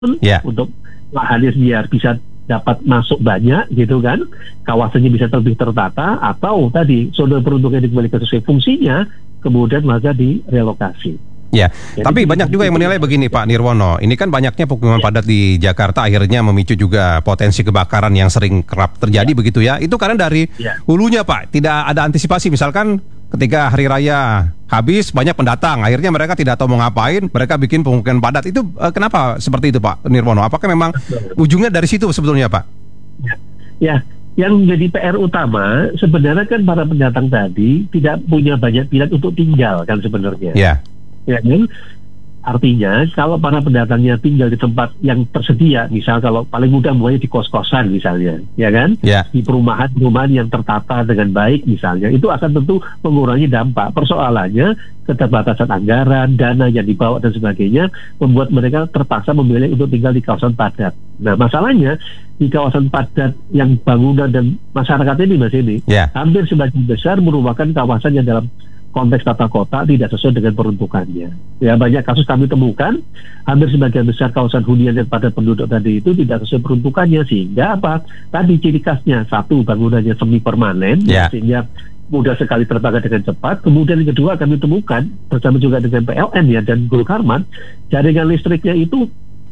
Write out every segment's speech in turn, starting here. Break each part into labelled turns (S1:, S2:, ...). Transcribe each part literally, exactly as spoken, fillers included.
S1: yeah.
S2: untuk lahannya biar bisa dapat masuk banyak gitu kan, kawasannya bisa lebih tertata, atau tadi zona peruntukannya dikembalikan sesuai fungsinya, kemudian maka direlokasi.
S1: Ya, jadi, tapi banyak juga yang menilai begini Pak Nirwono, ini kan banyaknya pemukiman ya. padat di Jakarta akhirnya memicu juga potensi kebakaran yang sering kerap terjadi ya. begitu ya. Itu karena dari ya. hulunya Pak, tidak ada antisipasi, misalkan ketika hari raya habis banyak pendatang, akhirnya mereka tidak tahu mau ngapain, mereka bikin pemukiman padat. Itu eh, kenapa seperti itu Pak Nirwono? Apakah memang ujungnya dari situ sebetulnya Pak?
S2: Ya, ya. Yang menjadi P R utama sebenarnya kan para pendatang tadi tidak punya banyak pilihan untuk tinggal kan sebenarnya.
S1: Ya.
S2: Ya kan? Artinya kalau para pendatangnya tinggal di tempat yang tersedia, misal kalau paling mudah mulai di kos-kosan misalnya, ya kan,
S1: yeah.
S2: di perumahan-perumahan yang tertata dengan baik misalnya, itu akan tentu mengurangi dampak. Persoalannya keterbatasan anggaran, dana yang dibawa dan sebagainya membuat mereka terpaksa memilih untuk tinggal di kawasan padat. Nah masalahnya di kawasan padat yang bangunan dan masyarakat ini Mas ini
S1: yeah.
S2: hampir sebagian besar merupakan kawasan yang dalam konteks tata kota tidak sesuai dengan peruntukannya. Ya, banyak kasus kami temukan, hampir sebagian besar kawasan hunian yang pada penduduk tadi itu tidak sesuai peruntukannya, sehingga apa? Tadi ciri khasnya, satu, bangunannya semi permanen,
S1: yeah.
S2: sehingga mudah sekali terbakar dengan cepat. Kemudian yang kedua kami temukan bersama juga dengan P L N ya dan Gulkarmat, jaringan listriknya itu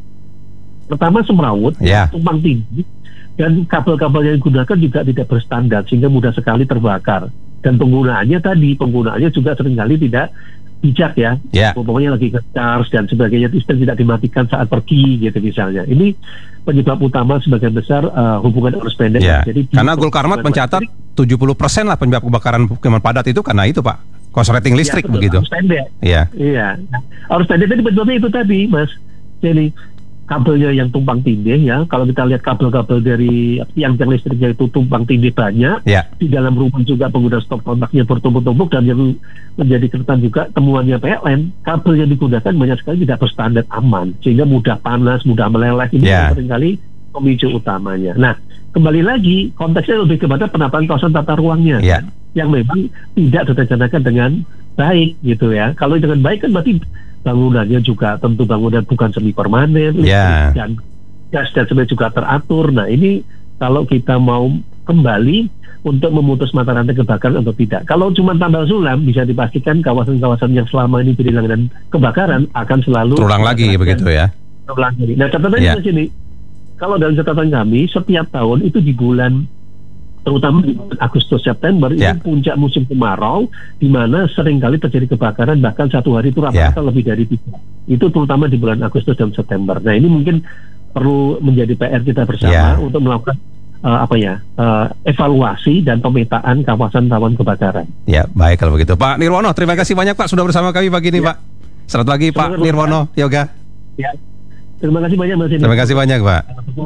S2: pertama semrawut,
S1: yeah.
S2: tumpang tindih, dan kabel-kabel yang digunakan juga tidak berstandar sehingga mudah sekali terbakar. Dan penggunaannya tadi, penggunaannya juga seringkali tidak bijak ya,
S1: yeah.
S2: umpamanya lagi nge-charge dan sebagainya, listrik tidak dimatikan saat pergi gitu misalnya. Ini penyebab utama sebagian besar uh, hubungan arus pendek.
S1: Yeah.
S2: Jadi
S1: karena Gulkarmat mencatat tujuh puluh persen lah penyebab kebakaran pemukiman padat itu karena itu Pak, korsleting listrik ya, begitu.
S2: Arus pendek.
S1: Iya.
S2: Iya. Arus pendek tadi penyebabnya itu tadi Mas. Jadi kabelnya yang tumpang tindih ya. Kalau kita lihat kabel-kabel dari tiang-tiang listriknya itu tumpang tindih banyak.
S1: Yeah.
S2: Di dalam rumah juga pengguna stop kontaknya bertumpuk-tumpuk, dan yang menjadi catatan juga temuannya P L N, kabel yang digunakan banyak sekali tidak berstandar aman, sehingga mudah panas, mudah meleleh. Ini
S1: yeah.
S2: seringkali pemicu utamanya. Nah, kembali lagi konteksnya lebih kepada penataan kawasan tata ruangnya
S1: yeah.
S2: yang memang tidak direncanakan dengan baik gitu ya. Kalau dengan baik kan berarti bangunannya juga tentu bangunan bukan semi permanen,
S1: yeah.
S2: dan gas dan sebagainya juga teratur. Nah ini kalau kita mau kembali untuk memutus mata rantai kebakaran atau tidak. Kalau cuma tambal sulam, bisa dipastikan kawasan-kawasan yang selama ini jadi langganan kebakaran akan selalu
S1: terulang lagi begitu ya.
S2: Terulang lagi. Nah catatannya yeah. di sini, kalau dalam catatan kami setiap tahun itu di bulan, terutama di Agustus September yeah. itu puncak musim kemarau, di mana seringkali terjadi kebakaran bahkan satu hari itu rata-rata yeah. lebih dari tiga. Itu terutama di bulan Agustus dan September. Nah ini mungkin perlu menjadi P R kita bersama yeah. untuk melakukan uh, apa ya uh, evaluasi dan pemetaan kawasan rawan kebakaran.
S1: Ya baik kalau begitu Pak Nirwono, terima kasih banyak Pak sudah bersama kami pagi ini yeah. Pak. Selamat pagi Pak Nirwono Yoga.
S2: Ya. Terima kasih banyak Mas.
S1: Terima kasih banyak Pak.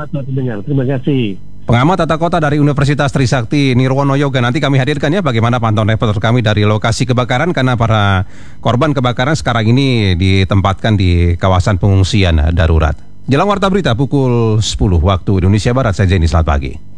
S2: Terima kasih.
S1: Pengamat tata kota dari Universitas Trisakti Nirwono Yoga, nanti kami hadirkan ya bagaimana pantauan reporter kami dari lokasi kebakaran, karena para korban kebakaran sekarang ini ditempatkan di kawasan pengungsian darurat. Jelang warta berita pukul sepuluh waktu Indonesia Barat, saya Jenny, selamat pagi.